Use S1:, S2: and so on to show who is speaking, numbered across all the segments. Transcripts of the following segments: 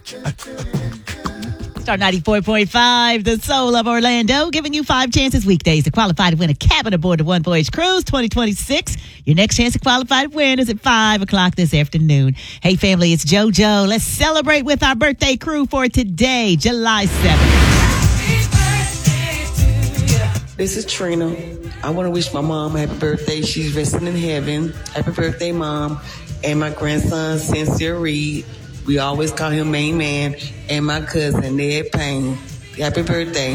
S1: Star 94.5, the soul of Orlando, giving you 5 chances weekdays to qualify to win a cabin aboard the One Voyage Cruise 2026. Your next chance to qualify to win is at 5 o'clock this afternoon. Hey, family, it's JoJo. Let's celebrate with our birthday crew for today, July 7th.
S2: This is Trina. I want to wish my mom a happy birthday. She's resting in heaven. Happy birthday, Mom. And my grandson, Sincere Reed. We always call him Main Man. And my cousin, Ned Payne. Happy birthday.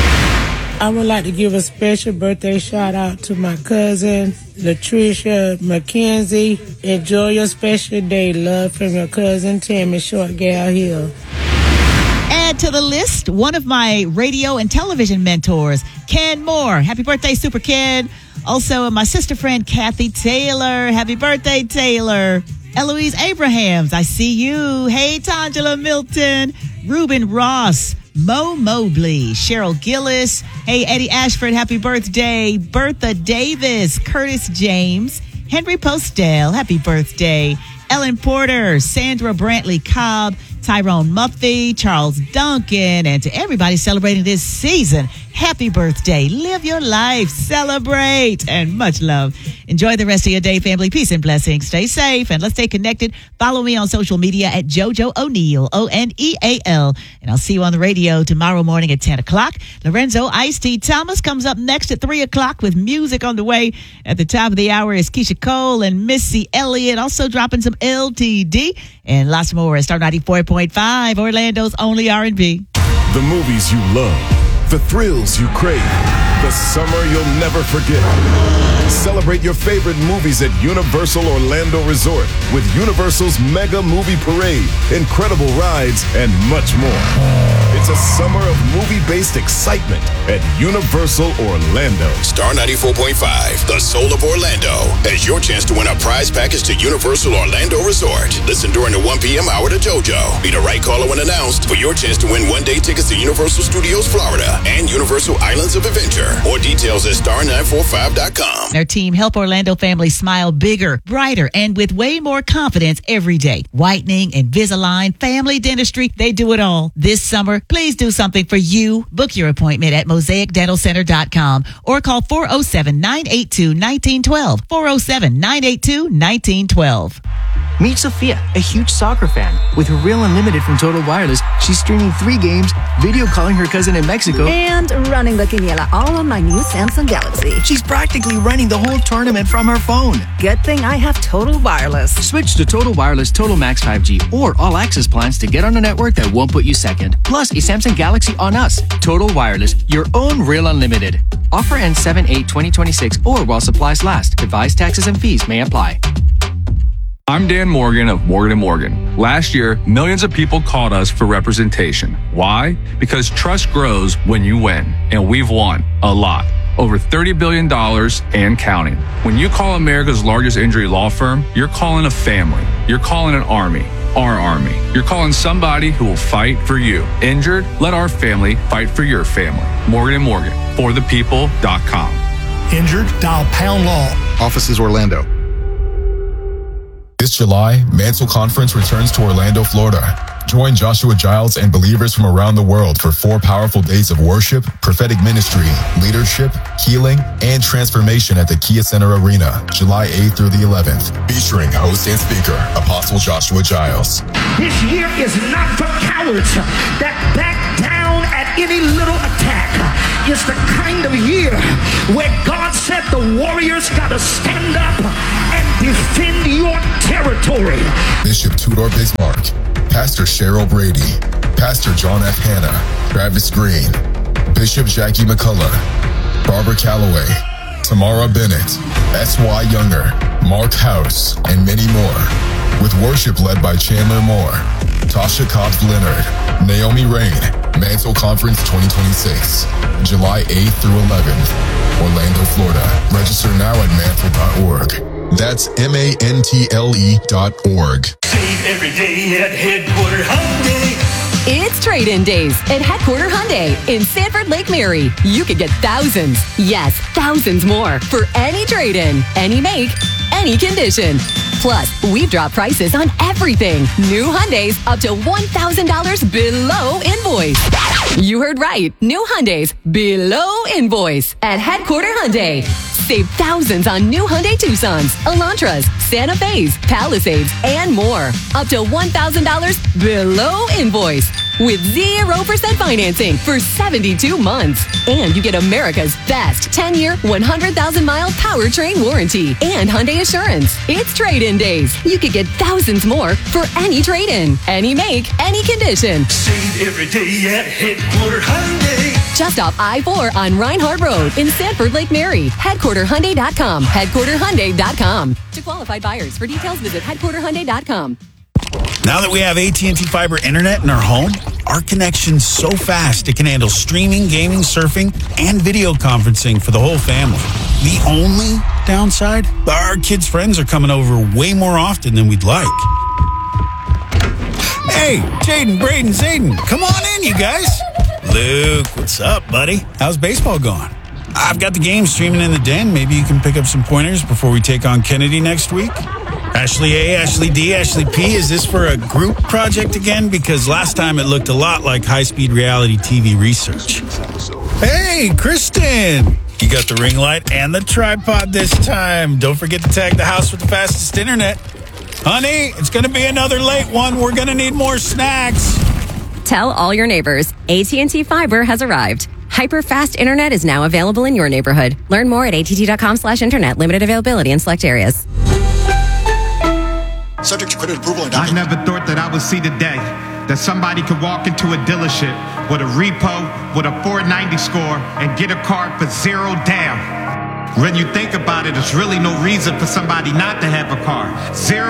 S3: I would like to give a special birthday shout out to my cousin, Latricia McKenzie. Enjoy your special day. Love from your cousin, Tammy Short Gal Hill.
S1: Add to the list one of my radio and television mentors, Ken Moore. Happy birthday, Super Ken. Also, my sister friend, Kathy Taylor. Happy birthday, Taylor. Eloise Abrahams, I see you. Hey, Tangela Milton. Reuben Ross. Mo Mobley. Cheryl Gillis. Hey, Eddie Ashford, happy birthday. Bertha Davis. Curtis James. Henry Postel, happy birthday. Ellen Porter. Sandra Brantley Cobb. Tyrone Muffy, Charles Duncan, and to everybody celebrating this season, happy birthday. Live your life, celebrate, and much love. Enjoy the rest of your day, family. Peace and blessings. Stay safe, and let's stay connected. Follow me on social media at JoJo O'Neal, Oneal. And I'll see you on the radio tomorrow morning at 10 o'clock. Lorenzo Ice-T Thomas comes up next at 3 o'clock with music on the way. At the top of the hour is Keisha Cole and Missy Elliott, also dropping some LTD and lots more at Star 94.5, Orlando's only R&B.
S4: The movies you love, the thrills you crave, the summer you'll never forget. Celebrate your favorite movies at Universal Orlando Resort with Universal's Mega Movie Parade, incredible rides, and much more. It's a summer of movie-based excitement at Universal Orlando.
S5: Star 94.5, the soul of Orlando, has your chance to win a prize package to Universal Orlando Resort. Listen during the 1 p.m. hour to JoJo. Be the right caller when announced for your chance to win one-day tickets to Universal Studios Florida and Universal Islands of Adventure. More details at star945.com.
S1: Our team help Orlando families smile bigger, brighter, and with way more confidence every day. Whitening, Invisalign, family dentistry, they do it all. This summer, please do something for you. Book your appointment at mosaicdentalcenter.com or call 407-982-1912. 407-982-1912.
S6: Meet Sophia, a huge soccer fan. With her Real Unlimited from Total Wireless, she's streaming 3 games, video calling her cousin in Mexico,
S7: and running the quiniela all on my new Samsung Galaxy.
S6: She's practically running the whole tournament from her phone.
S7: Good thing I have Total Wireless.
S6: Switch to Total Wireless Total Max 5G or All Access plans to get on a network that won't put you second. Plus, a Samsung Galaxy on us. Total Wireless, your own Real Unlimited. Offer ends 7/8/2026 or while supplies last. Device taxes and fees may apply.
S8: I'm Dan Morgan of Morgan & Morgan. Last year, millions of people called us for representation. Why? Because trust grows when you win, and we've won a lot. Over $30 billion and counting. When you call America's largest injury law firm, you're calling a family. You're calling an army. Our army. You're calling somebody who will fight for you. Injured? Let our family fight for your family. Morgan & Morgan. ForThePeople.com.
S9: Injured? Dial Pound Law.
S10: Offices Orlando. This July, Mantle Conference returns to Orlando, Florida. Join Joshua Giles and believers from around the world for 4 powerful days of worship, prophetic ministry, leadership, healing, and transformation at the Kia Center Arena, July 8th through the 11th. Featuring host and speaker, Apostle Joshua Giles.
S11: This year is not for cowards that back down at any little attack. It's the kind of year where God said the warriors gotta stand up and defend your territory.
S10: Bishop Tudor Bismarck, Pastor Cheryl Brady, Pastor John F. Hanna, Travis Green, Bishop Jackie McCullough, Barbara Calloway, Tamara Bennett, S.Y. Younger, Mark House, and many more. With worship led by Chandler Moore, Tasha Cobbs Leonard, Naomi Rain. Mantle Conference 2026, July 8th through 11th, Orlando, Florida. Register now at mantle.org. That's MANTLE.org.
S11: Save every day at Headquarter Hyundai.
S12: It's trade-in days at Headquarter Hyundai in Sanford Lake Mary. You could get thousands, yes, thousands more for any trade-in, any make, any condition. Plus, we've dropped prices on everything. New Hyundais up to $1,000 below invoice. You heard right. New Hyundais below invoice at Headquarter Hyundai. Save thousands on new Hyundai Tucsons, Elantras, Santa Fe's, Palisades, and more. Up to $1,000 below invoice with 0% financing for 72 months. And you get America's best 10-year, 100,000-mile powertrain warranty and Hyundai Assurance. It's trade-in days. You could get thousands more for any trade-in, any make, any condition.
S11: Save every day at Headquarter Hyundai.
S12: Just off I-4 on Reinhardt Road in Sanford, Lake Mary. HeadquarterHyundai.com. HeadquarterHyundai.com. To qualified buyers. For details, visit HeadquarterHyundai.com.
S13: Now that we have AT&T Fiber Internet in our home, our connection's so fast it can handle streaming, gaming, surfing, and video conferencing for the whole family. The only downside? Our kids' friends are coming over way more often than we'd like. Hey, Jaden, Braden, Zayden, come on in, you guys. Luke, what's up, buddy? How's baseball going? I've got the game streaming in the den. Maybe you can pick up some pointers before we take on Kennedy next week. Ashley A, Ashley D, Ashley P, is this for a group project again? Because last time it looked a lot like high-speed reality TV research. Hey, Kristen! You got the ring light and the tripod this time. Don't forget to tag the house with the fastest internet. Honey, it's going to be another late one. We're going to need more snacks.
S14: Tell all your neighbors, AT&T Fiber has arrived. Hyper-fast internet is now available in your neighborhood. Learn more at att.com/internet. Limited availability in select areas.
S15: Subject to credit approval and I never thought that I would see the day that somebody could walk into a dealership with a repo, with a 490 score, and get a car for $0 down. When you think about it, there's really no reason for somebody not to have a car. $0